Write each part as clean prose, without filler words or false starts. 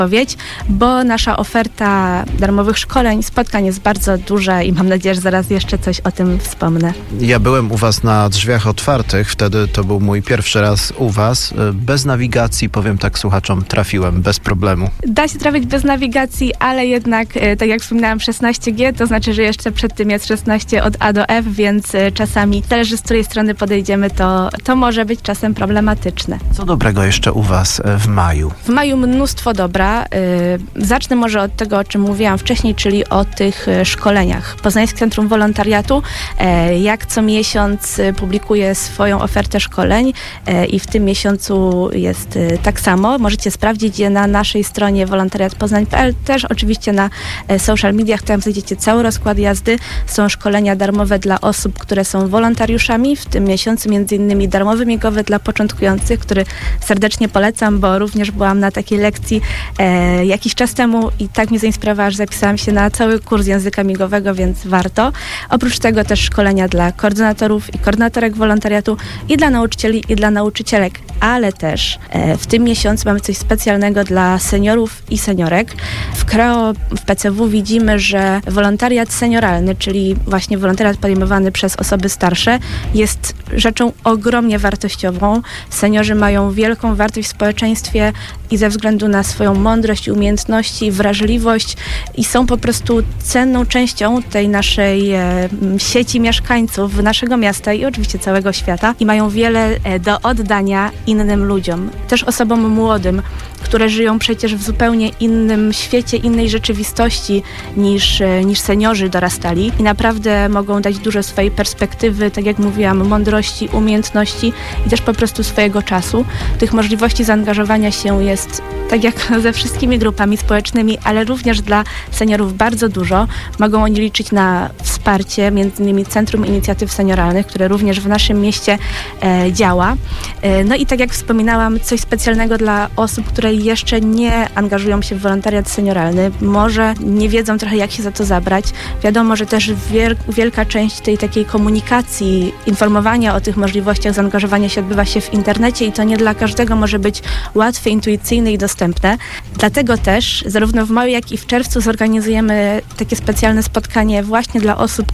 odpowiedź, bo nasza oferta darmowych szkoleń, spotkań jest bardzo duża i mam nadzieję, że zaraz jeszcze coś o tym wspomnę. Ja byłem u was na Drzwiach Otwartych, wtedy to był mój pierwszy raz u was. Bez nawigacji, powiem tak słuchaczom, trafiłem bez problemu. Da się trafić bez nawigacji, ale jednak, tak jak wspominałam, 16G, to znaczy, że jeszcze przed tym jest 16 od A do F, więc czasami, zależy z której strony podejdziemy, to może być czasem problematyczne. Co dobrego jeszcze u was w maju? W maju mnóstwo dobra. Zacznę może od tego, o czym mówiłam wcześniej, czyli o tych szkoleniach. Poznańskie Centrum Wolontariatu jak co miesiąc publikuje swoją ofertę szkoleń i w tym miesiącu jest tak samo. Możecie sprawdzić je na naszej stronie wolontariatpoznań.pl, też oczywiście na social mediach, tam znajdziecie cały rozkład jazdy. Są szkolenia darmowe dla osób, które są wolontariuszami. W tym miesiącu m.in. darmowy migowy dla początkujących, który serdecznie polecam, bo również byłam na takiej lekcji jakiś czas temu i tak mnie zainspirowała, że zapisałam się na cały kurs języka migowego, więc warto. Oprócz tego też szkolenia dla koordynatorów i koordynatorek wolontariatu i dla nauczycieli i dla nauczycielek, ale też w tym miesiącu mamy coś specjalnego dla seniorów i seniorek. W KREO, w PCW widzimy, że wolontariat senioralny, czyli właśnie wolontariat podejmowany przez osoby starsze, jest rzeczą ogromnie wartościową. Seniorzy mają wielką wartość w społeczeństwie i ze względu na swoją mądrość, umiejętności, wrażliwość i są po prostu cenną częścią tej naszej sieci mieszkańców naszego miasta i oczywiście całego świata i mają wiele do oddania innym ludziom, też osobom młodym, które żyją przecież w zupełnie innym świecie, innej rzeczywistości niż seniorzy dorastali i naprawdę mogą dać dużo swojej perspektywy, tak jak mówiłam, mądrości, umiejętności i też po prostu swojego czasu. Tych możliwości zaangażowania się jest, tak jak ze wszystkimi grupami społecznymi, ale również dla seniorów bardzo dużo. Mogą oni liczyć na wsparcie, m.in. Centrum Inicjatyw Senioralnych, które również w naszym mieście działa. No i tak jak wspominałam, coś specjalnego dla osób, które jeszcze nie angażują się w wolontariat senioralny, może nie wiedzą trochę, jak się za to zabrać. Wiadomo, że też wielka część tej takiej komunikacji, informowania o tych możliwościach zaangażowania się odbywa się w internecie i to nie dla każdego może być łatwe, intuicyjne i dostępne. Dlatego też zarówno w maju, jak i w czerwcu zorganizujemy takie specjalne spotkanie właśnie dla osób,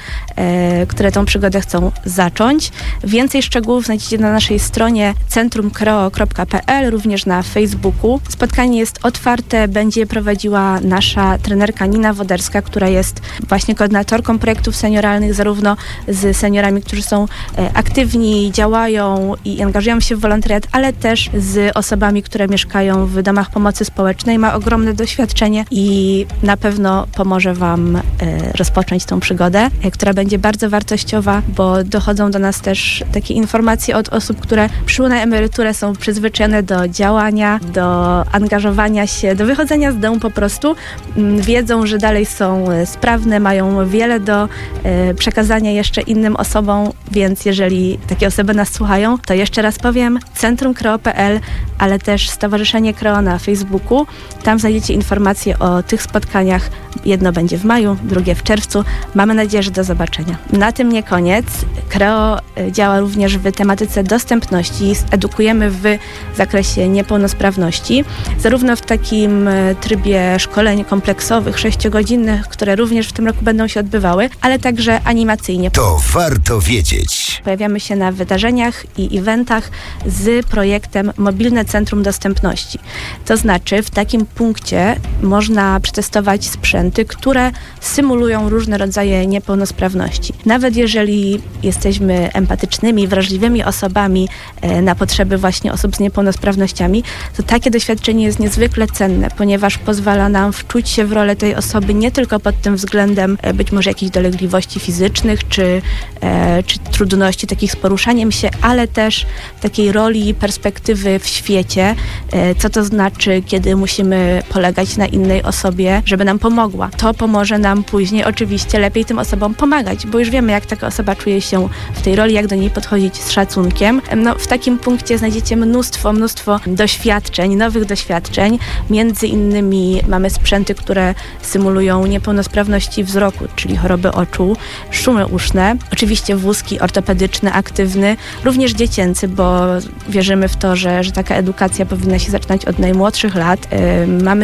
które tą przygodę chcą zacząć. Więcej szczegółów znajdziecie na naszej stronie centrumkreo.pl, również na Facebooku. Spotkanie jest otwarte, będzie je prowadziła nasza trenerka Nina Woderska, która jest właśnie koordynatorką projektów senioralnych, zarówno z seniorami, którzy są aktywni, działają i angażują się w wolontariat, ale też z osobami, które mieszkają w domach pomocy społecznej. Ma ogromne doświadczenie i na pewno pomoże Wam rozpocząć tą przygodę, która będzie bardzo wartościowa, bo dochodzą do nas też takie informacje od osób, które przyszły na emeryturę, są przyzwyczajone do działania, do angażowania się, do wychodzenia z domu po prostu. Wiedzą, że dalej są sprawne, mają wiele do przekazania jeszcze innym osobom, więc jeżeli takie osoby nas słuchają, to jeszcze raz powiem, centrumkreo.pl, ale też Stowarzyszenie KREO na Facebooku. Tam znajdziecie informacje o tych spotkaniach. Jedno będzie w maju, drugie w czerwcu. Mamy nadzieję, że do zobaczenia. Na tym nie koniec. KREO działa również w tematyce dostępności. Edukujemy w zakresie niepełnosprawności, zarówno w takim trybie szkoleń kompleksowych, 6-godzinnych, które również w tym roku będą się odbywały, ale także animacyjnie. To warto wiedzieć. Pojawiamy się na wydarzeniach i eventach z projektem Mobilne Centrum Dostępności. To znaczy w takim punkcie można przetestować sprzęty, które symulują różne rodzaje niepełnosprawności. Nawet jeżeli jesteśmy empatycznymi, wrażliwymi osobami na potrzeby właśnie osób z niepełnosprawnościami, to takie doświadczenie jest niezwykle cenne, ponieważ pozwala nam wczuć się w rolę tej osoby nie tylko pod tym względem być może jakichś dolegliwości fizycznych czy trudności takich z poruszaniem się, ale też takiej roli, perspektywy w świecie, co to znaczy, kiedy musimy polegać na innej osobie, żeby nam pomogła. To pomoże nam później oczywiście lepiej tym osobom pomagać, bo już wiemy, jak taka osoba czuje się w tej roli, jak do niej podchodzić z szacunkiem. No, w takim punkcie znajdziecie mnóstwo doświadczeń, nowych doświadczeń. Między innymi mamy sprzęty, które symulują niepełnosprawności wzroku, czyli choroby oczu, szumy uszne, oczywiście wózki ortopedyczne, aktywny, również dziecięcy, bo wierzymy w to, że taka edukacja powinna się zaczynać od najmłodszych lat. mamy